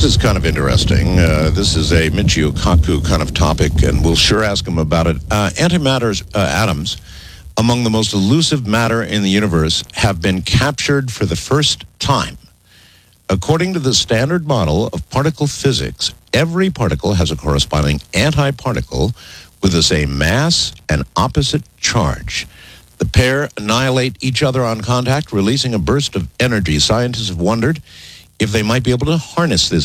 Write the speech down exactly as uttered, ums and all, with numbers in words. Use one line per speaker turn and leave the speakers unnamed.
is kind of interesting. Uh, this is a Michio Kaku kind of topic, and we'll sure ask him about it. Uh, antimatters, uh, atoms, among the most elusive matter in the universe, have been captured for the first time. According to the standard model of particle physics, every particle has a corresponding antiparticle with the same mass and opposite charge. The pair annihilate each other on contact, releasing a burst of energy. Scientists have wondered if they might be able to harness this